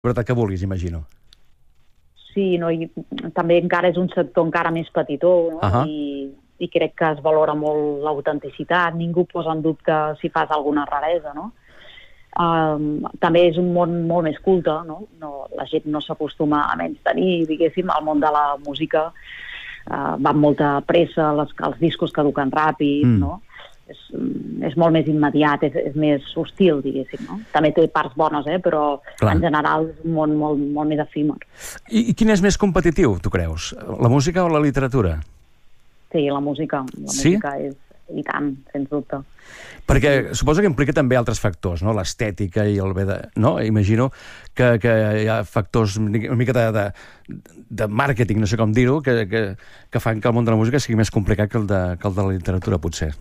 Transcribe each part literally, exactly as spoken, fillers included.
veritat que vulguis, imagino. Sí, no, i també encara és un sector encara més petitó, no? Uh -huh. I, i crec que es valora molt l'autenticitat, ningú posa en dubte si fas alguna raresa, no? Um, també és un món molt més culte, no? No, la gent no s'acostuma a menys tenir, diguéssim, el món de la música uh, va amb molta pressa, les, els discos caduquen ràpid, mm. no? És, és molt més immediat, és, és més hostil, diguéssim, no? També té parts bones, eh? Però clar, en general és un món molt, molt més efímer. I, I quin és més competitiu, tu creus? La música o la literatura? Sí, la música. La sí? música és, i tant, sens dubte. Perquè suposo que implica també altres factors, no? L'estètica i el bé de... No? Imagino que, que hi ha factors una mica de, de, de màrqueting, no sé com dir-ho, que, que, que fan que el món de la música sigui més complicat que el de, que el de la literatura, potser.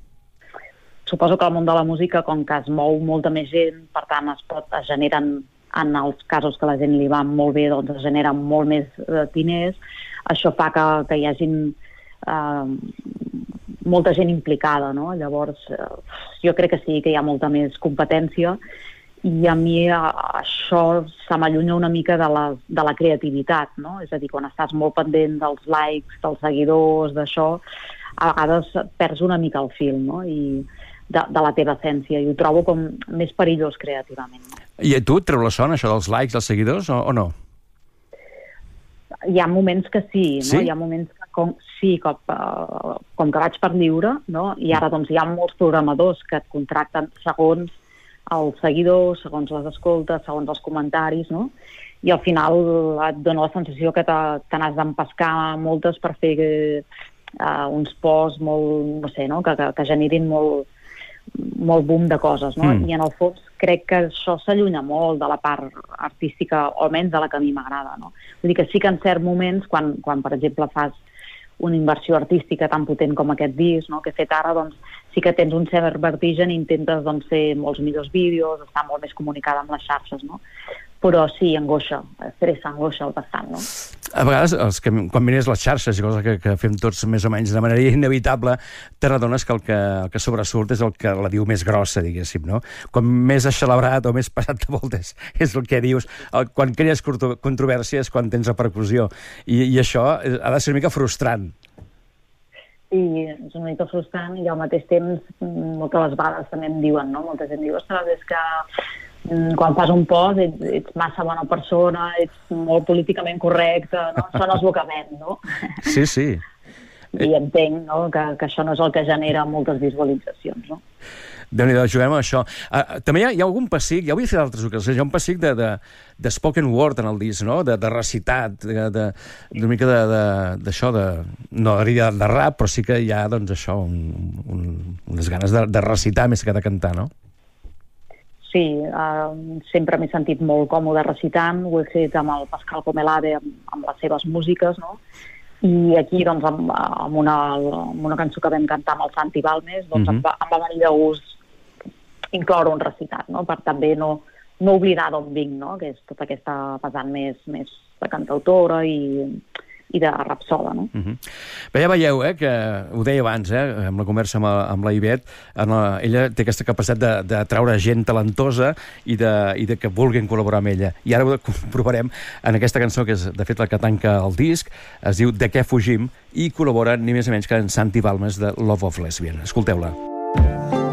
Suposo que el món de la música, com que es mou molta més gent, per tant es, pot, es generen, en els casos que la gent li va molt bé, doncs es generen molt més eh, diners. Això fa que, que hi hagin eh, molta gent implicada, no? Llavors, eh, jo crec que sí, que hi ha molta més competència, i a mi a, això se m'allunya una mica de la, de la creativitat, no? És a dir, quan estàs molt pendent dels likes, dels seguidors, d'això, a vegades perds una mica el fil, no? I de, de la teva essència, i ho trobo com més perillós creativament. No? I a tu et treu la son, això dels likes, dels seguidors, o, o no? Hi ha moments que sí, no? Sí? Hi ha moments que com, sí, com, uh, com que vaig per lliure, no? I ara doncs hi ha molts programadors que et contracten segons els seguidors, segons les escoltes, segons els comentaris, no? I al final et dona la sensació que te n'has d'empescar moltes per fer uh, uns posts molt, no sé, no? Que, que, que generin molt molt boom de coses, no? Mm. I en el fons crec que això s'allunya molt de la part artística, o almenys de la que a mi m'agrada, no? Vull dir que sí que en certs moments, quan, quan per exemple fas una inversió artística tan potent com aquest disc, no?, que he fet ara, doncs sí que tens un cert vertigen i intentes doncs, fer molts millors vídeos, estar molt més comunicada amb les xarxes, no? Però sí, angoixa, estressa, angoixa bastant, no? A vegades, els que, quan mires les xarxes i coses que, que fem tots més o menys de manera inevitable, te n'adones que el, que el que sobresurt és el que la diu més grossa, diguéssim, no? Quan més has celebrat o més passat de voltes és el que dius. El, quan crees controvèrsies, quan tens repercussió. I, I això ha de ser una mica frustrant. Sí, és una mica frustrant, i al mateix temps moltes vegades també em diuen, no? Molta gent diu, ostres, és que quan fas un post ets, ets massa bona persona, ets molt políticament correcte, no? Això no és el que ven, no? Sí, sí. I entenc, no?, que, que això no és el que genera moltes visualitzacions, no? Déu-n'hi-do, juguem amb això. Uh, també hi ha, hi ha algun pessic, ja ho he fet d'altres ocasions, hi ha un pessic de, de, de spoken word en el disc, no?, de, de recitat, de, de, una mica d'això, de, de, no diria de rap, però sí que hi ha, doncs, això, un, un, unes ganes de, de recitar més que de cantar, no? Sí, uh, sempre m'he sentit molt còmode recitant, ho he fet amb el Pascal Comelade, amb, amb les seves músiques, no? I aquí, doncs, amb, amb, una, amb una cançó que vam cantar amb el Santi Balmes, doncs, mm-hmm. em, va, em va venir de gust incloure un recitat, no?, per també no, no oblidar d'on vinc, no?, que és tota aquesta vessant més, més de cantautora i, i de rapsoda, no? Mm-hmm. Bé, ja veieu, eh, que ho deia abans, eh, amb la conversa amb, amb la Ivet, la, ella té aquesta capacitat de, de traure gent talentosa i de, i de que vulguin col·laborar amb ella. I ara ho comprovarem en aquesta cançó, que és, de fet, la que tanca el disc, es diu De què fugim, i col·labora ni més ni menys que en Santi Balmes de Love of Lesbian. Escolteu-la.